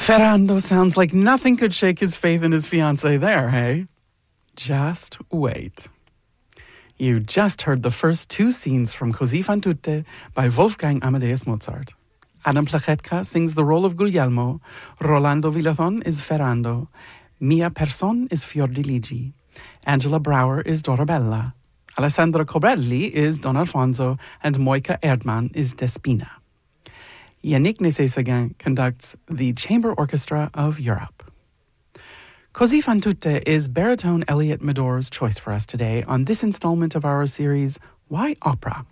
Ferrando sounds like nothing could shake his faith in his fiancée there, hey? Just wait. You just heard the first two scenes from Così fan tutte by Wolfgang Amadeus Mozart. Adam Plachetka sings the role of Guglielmo, Rolando Villazon is Ferrando, Mia Persson is Fiordiligi, Angela Brouwer is Dorabella, Alessandro Cobrelli is Don Alfonso, and Moika Erdmann is Despina. Yannick Nézet-Séguin conducts the Chamber Orchestra of Europe. Così fan tutte is baritone Elliott Medor's choice for us today on this installment of our series, Why Opera?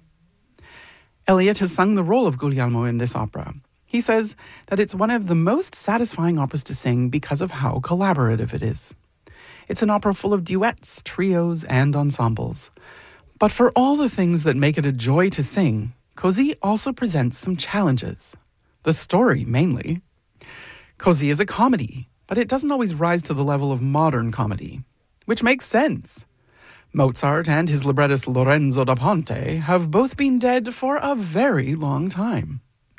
Elliott has sung the role of Guglielmo in this opera. He says that it's one of the most satisfying operas to sing because of how collaborative it is. It's an opera full of duets, trios, and ensembles. But for all the things that make it a joy to sing, Così also presents some challenges. The story, mainly. Così is a comedy, but it doesn't always rise to the level of modern comedy, which makes sense. Mozart and his librettist Lorenzo da Ponte have both been dead for a very long time.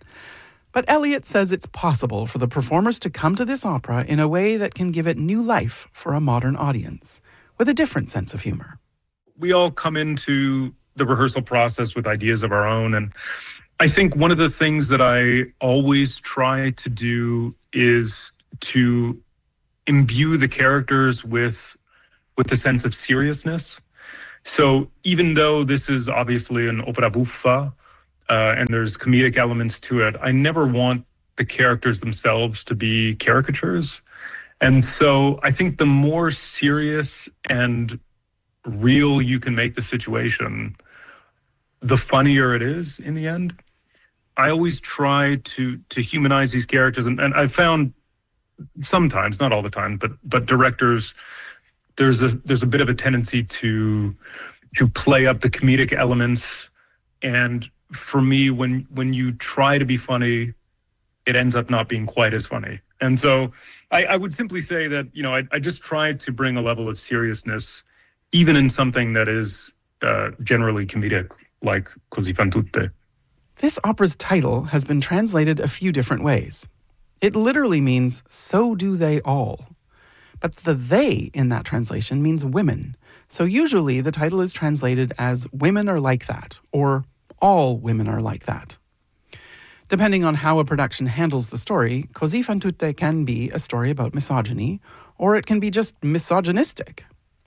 But Elliott says it's possible for the performers to come to this opera in a way that can give it new life for a modern audience, with a different sense of humor. We all come into the rehearsal process with ideas of our own, and I think one of the things that I always try to do is to imbue the characters with a sense of seriousness. So even though this is obviously an opera buffa and there's comedic elements to it, I never want the characters themselves to be caricatures. And so I think the more serious and real you can make the situation, the funnier it is in the end. I always try to humanize these characters, and I found sometimes, not all the time, but directors, there's a bit of a tendency to play up the comedic elements, and for me, when you try to be funny, it ends up not being quite as funny. And so I would simply say that, I just try to bring a level of seriousness, even in something that is generally comedic, like Così fan tutte. This opera's title has been translated a few different ways. It literally means, so do they all. But the they in that translation means women. So usually the title is translated as Women Are Like That, or All Women Are Like That. Depending on how a production handles the story, Così fan tutte can be a story about misogyny, or it can be just misogynistic.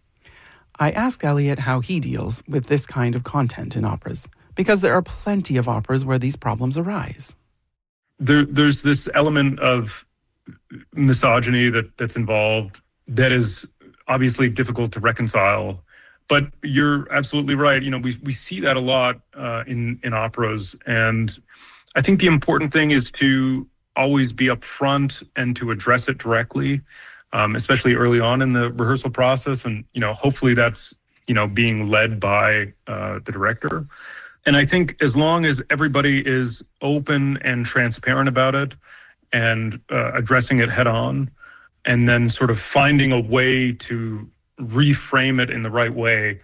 I asked Elliott how he deals with this kind of content in operas, because there are plenty of operas where these problems arise. There's this element of misogyny that's involved that is obviously difficult to reconcile. But you're absolutely right. We see that a lot in operas. And I think the important thing is to always be upfront and to address it directly, especially early on in the rehearsal process. And, hopefully that's, being led by the director. And I think as long as everybody is open and transparent about it and addressing it head on, and then sort of finding a way to reframe it in the right way,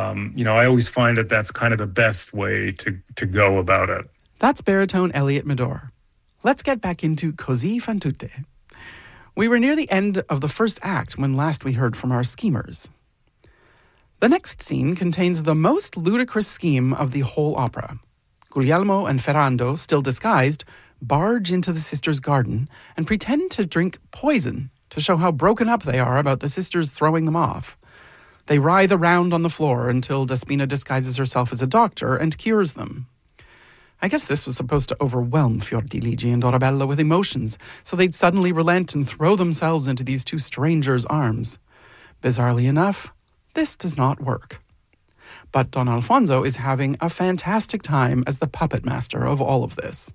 I always find that that's kind of the best way to go about it. That's baritone Elliott Medor. Let's get back into Così fan tutte. We were near the end of the first act when last we heard from our schemers. The next scene contains the most ludicrous scheme of the whole opera. Guglielmo and Ferrando, still disguised, barge into the sisters' garden and pretend to drink poison to show how broken up they are about the sisters throwing them off. They writhe around on the floor until Despina disguises herself as a doctor and cures them. I guess this was supposed to overwhelm Fiordiligi and Dorabella with emotions, so they'd suddenly relent and throw themselves into these two strangers' arms. Bizarrely enough, this does not work. But Don Alfonso is having a fantastic time as the puppet master of all of this.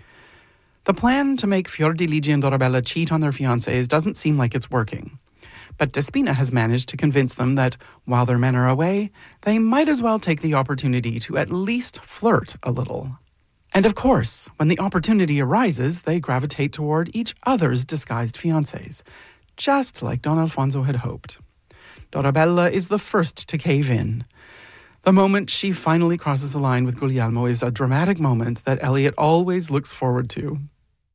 The plan to make Fiordiligi and Dorabella cheat on their fiancés doesn't seem like it's working. But Despina has managed to convince them that, while their men are away, they might as well take the opportunity to at least flirt a little. And of course, when the opportunity arises, they gravitate toward each other's disguised fiancés, just like Don Alfonso had hoped. Dorabella is the first to cave in. The moment she finally crosses the line with Guglielmo is a dramatic moment that Elliott always looks forward to.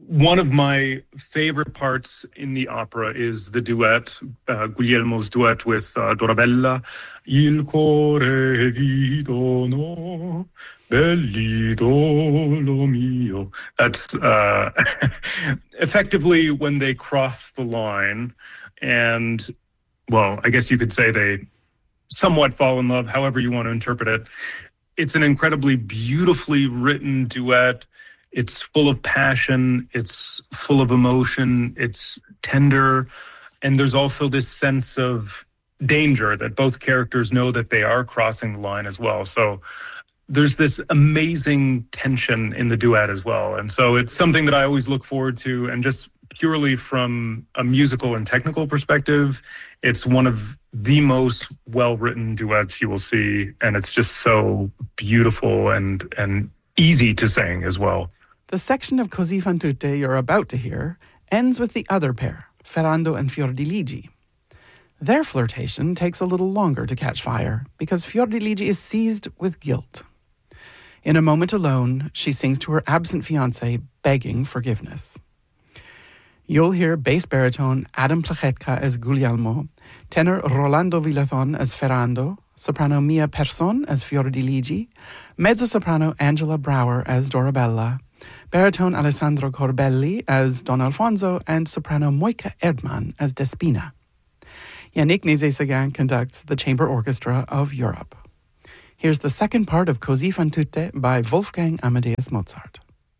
One of my favorite parts in the opera is the duet, Guglielmo's duet with Dorabella. Il cuore vi dono, bell'idolo mio. That's effectively when they cross the line, and, well, I guess you could say they somewhat fall in love, however you want to interpret it. It's an incredibly beautifully written duet. It's full of passion, it's full of emotion, it's tender, and there's also this sense of danger that both characters know that they are crossing the line as well. So there's this amazing tension in the duet as well. And so it's something that I always look forward to, and just purely from a musical and technical perspective, it's one of the most well-written duets you will see, and it's just so beautiful and easy to sing as well. The section of Così fan tutte you're about to hear ends with the other pair, Ferrando and Fiordiligi. Their flirtation takes a little longer to catch fire because Fiordiligi is seized with guilt. In a moment alone, she sings to her absent fiancé, begging forgiveness. You'll hear bass baritone Adam Plachetka as Guglielmo, tenor Rolando Villathon as Ferrando, soprano Mia Persson as Fiordiligi, mezzo-soprano Angela Brower as Dorabella, baritone Alessandro Corbelli as Don Alfonso, and soprano Moika Erdmann as Despina. Yannick Nézet-Séguin conducts the Chamber Orchestra of Europe. Here's the second part of Così fan tutte by Wolfgang Amadeus Mozart.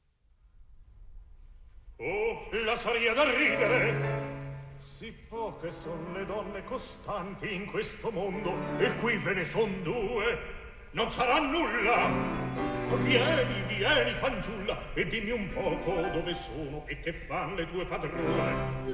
Oh, la saria da ridere! Sì poche son le donne costanti in questo mondo, e qui ve ne son due. Non sarà nulla. Vieni, vieni, fanciulla, e dimmi un poco dove sono e che fan le tue padrone.